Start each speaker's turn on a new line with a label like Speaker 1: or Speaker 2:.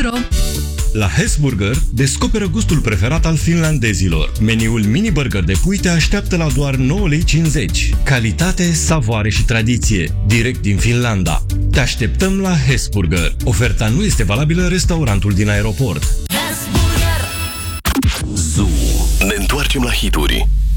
Speaker 1: Hesburger.ro.
Speaker 2: La Hesburger descoperă gustul preferat al finlandezilor. Meniul mini-burger de pui te așteaptă la doar 9,50 lei. Calitate, savoare și tradiție. Direct din Finlanda. Te așteptăm la Hesburger. Oferta nu este valabilă în restaurantul din aeroport.
Speaker 3: Zoo. Ne întoarcem la hituri.